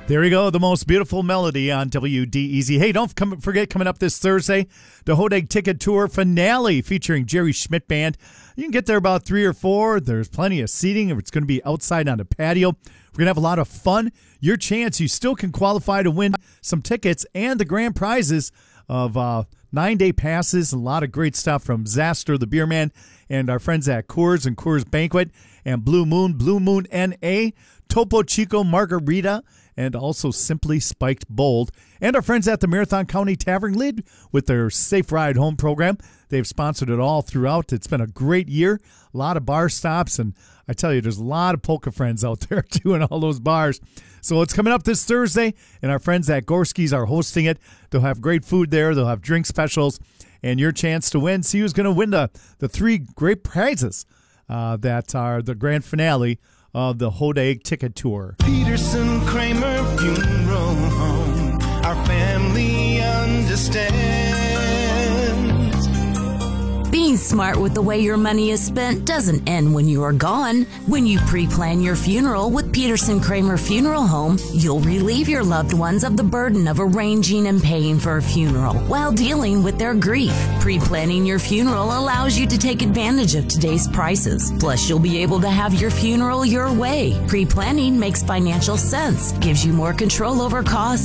There you go, the most beautiful melody on WDEZ. Hey, don't forget, coming up this Thursday, the Hodag Ticket Tour finale featuring Jerry Schmidt Band. You can get there about 3 or 4. There's plenty of seating. It's going to be outside on the patio. We're going to have a lot of fun. Your chance, you still can qualify to win some tickets and the grand prizes of 9-day passes and a lot of great stuff from Zaster, the beer man, and our friends at Coors and Coors Banquet, and Blue Moon NA, Topo Chico Margarita, and also Simply Spiked Bold. And our friends at the Marathon County Tavern Lid with their Safe Ride Home program. They've sponsored it all throughout. It's been a great year. A lot of bar stops, and I tell you, there's a lot of polka friends out there, too, in all those bars. So it's coming up this Thursday, and our friends at Gorski's are hosting it. They'll have great food there. They'll have drink specials, and your chance to win. See who's going to win the 3 great prizes that are the grand finale of the Hodag Ticket Tour. Peterson Kramer Funeral Home, our family understands. Being smart with the way your money is spent doesn't end when you are gone. When you pre-plan your funeral with Peterson Kramer Funeral Home, you'll relieve your loved ones of the burden of arranging and paying for a funeral while dealing with their grief. Pre-planning your funeral allows you to take advantage of today's prices. Plus, you'll be able to have your funeral your way. Pre-planning makes financial sense, gives you more control over costs,